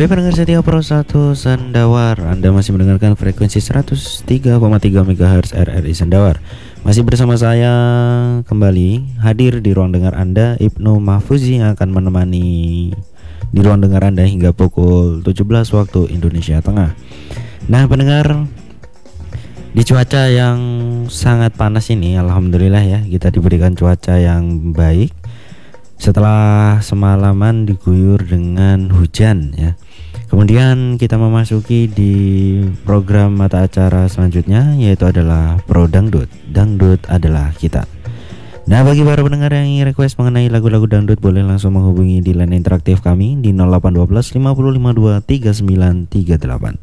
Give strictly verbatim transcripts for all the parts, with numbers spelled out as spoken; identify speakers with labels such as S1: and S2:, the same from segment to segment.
S1: Baik pendengar setia Pro satu Sendawar, Anda masih mendengarkan frekuensi seratus tiga koma tiga megahertz R R I Sendawar. Masih bersama saya kembali hadir di ruang dengar Anda, Ibnu Mahfuzi, yang akan menemani di ruang dengar Anda hingga pukul tujuh belas waktu Indonesia Tengah. Nah pendengar, di cuaca yang sangat panas ini, alhamdulillah ya, kita diberikan cuaca yang baik setelah semalaman diguyur dengan hujan ya. Kemudian kita memasuki di program mata acara selanjutnya, yaitu adalah Pro Dangdut. Dangdut adalah kita. Nah, bagi para pendengar yang ingin request mengenai lagu-lagu dangdut, boleh langsung menghubungi di line interaktif kami di nol delapan satu dua lima nol lima dua tiga sembilan tiga delapan.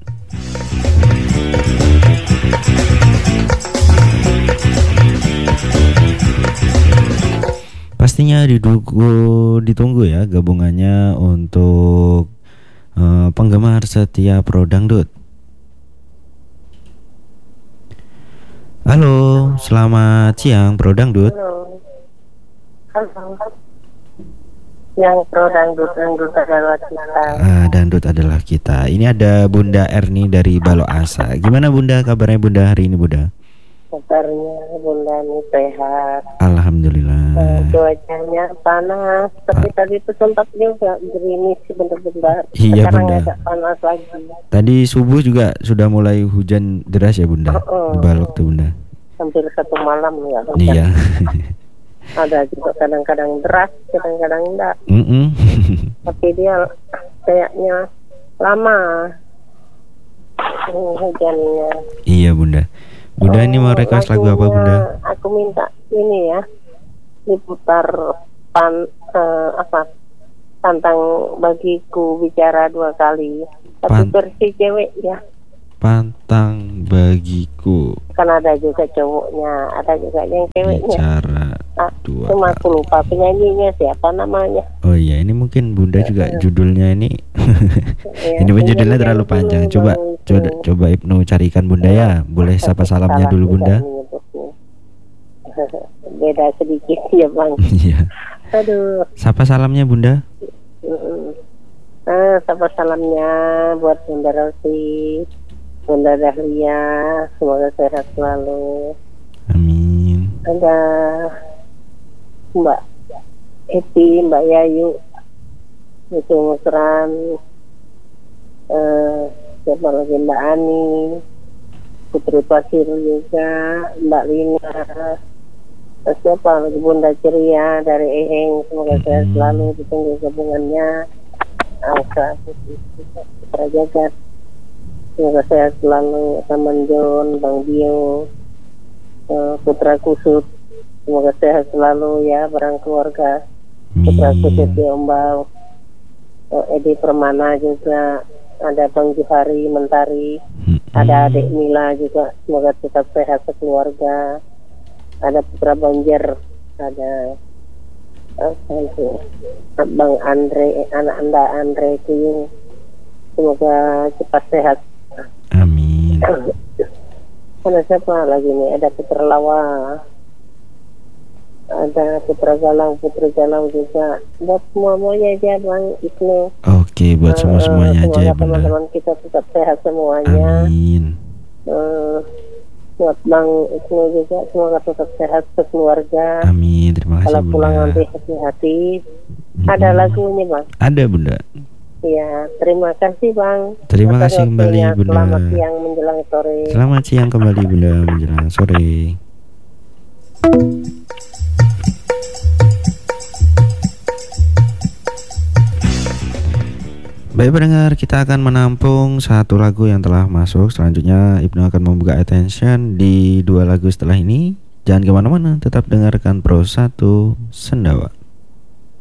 S1: Pastinya ditunggu, ditunggu ya gabungannya untuk uh, penggemar setia Pro Dangdut. Halo, selamat siang Pro Dangdut.
S2: Halo. Halo. Yang Pro Dangdut, dangdut adalah kita.
S1: Uh, dangdut adalah kita. Ini ada Bunda Erni dari Balo Asa. Gimana Bunda, kabarnya Bunda hari ini Bunda?
S2: Kabarnya Bunda ini sehat.
S1: Alhamdulillah.
S2: Nah, cuacanya panas, tapi ah. tadi itu sempat juga gerimis sebentar-bentar.
S1: Iya
S2: Sekarang
S1: Bunda.
S2: agak panas lagi.
S1: Tadi subuh juga sudah mulai hujan deras ya Bunda.
S2: Oh, oh.
S1: Balok tuh Bunda.
S2: Hampir satu malam ya.
S1: Iya.
S2: Ada juga kadang-kadang deras, kadang-kadang enggak.
S1: Mm -mm.
S2: Tapi dia kayaknya lama hujannya.
S1: Iya Bunda. Bunda oh, ini mau request lagu apa Bunda?
S2: Aku minta ini ya, diputar pan uh, apa tantang bagiku bicara dua kali, tapi Pan versi cewek ya.
S1: Pantang bagiku.
S2: Kan ada juga cowoknya, ada juga yang ceweknya.
S1: Bicara
S2: ah,
S1: dua.
S2: Cuma aku lupa penyanyinya siapa namanya.
S1: Oh iya, ini mungkin Bunda juga judulnya ini. Ya, ini pun judulnya terlalu panjang. Coba coba coba Ibnu carikan Bunda ya. Boleh sapa salamnya dulu Bunda.
S2: Beda sedikit ya Bang.
S1: Iya.
S2: Aduh.
S1: Sapa salamnya Bunda.
S2: Nah, sapa salamnya buat Bunda Rosi, Bunda Dahlia, semoga sehat selalu.
S1: Amin.
S2: Ada Mbak Eti, Mbak Yayu, itu Musran, uh, siapa lagi Mbak Ani, Putri Pasir juga, Mbak Lina, terus siapa lagi Bunda Ceria dari Eheng, semoga mm-hmm. sehat selalu, ditunggu gabungannya. Angka Putra Jagat, semoga sehat selalu. Taman John, Bang Bio, uh, Putra Kusut, semoga sehat selalu ya barang keluarga. Putra Kusut di Ombau, uh, Edi Permana juga, ada Bang Juhari Mentari, hmm. ada adik Mila juga, semoga tetap sehat sekeluarga. Ada Putra Banjar, ada apa itu Bang Andre, anak anda Andre Kuyung, semoga cepat sehat.
S1: Amin.
S2: Ada siapa lagi nih? Ada Putra Lawa, ada Putra Galang, Putri Galang juga. Buat semuanya aja Bang Ibnu.
S1: Oke, buat semua semuanya
S2: uh,
S1: aja ya
S2: Bunda. Teman-teman kita tetap sehat semuanya.
S1: Amin.
S2: Uh, buat Bang Ibnu juga semoga tetap sehat sekeluarga.
S1: Amin. Terima kasih
S2: Kalau
S1: Bunda.
S2: pulang nanti hati-hati. Hmm. Ada lagunya Bang?
S1: Ada Bunda.
S2: Ya, terima kasih Bang.
S1: Terima Mata kasih kembali Bunda.
S2: Selamat siang menjelang sore.
S1: Selamat siang kembali Bunda menjelang sore. Baik pendengar, kita akan menampung satu lagu yang telah masuk. Selanjutnya Ibnu akan membuka attention di dua lagu setelah ini. Jangan kemana-mana, tetap dengarkan Pro satu Sendawa.